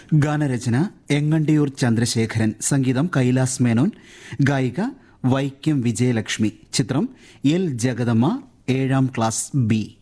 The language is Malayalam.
ഗാനരചന എങ്ങണ്ടിയൂർ ചന്ദ്രശേഖരൻ, സംഗീതം കൈലാസ് മേനോൻ, ഗായിക വൈക്കം വിജയലക്ഷ്മി. ചിത്രം എൽ ജഗദമ്മ 7ാം ക്ലാസ് B.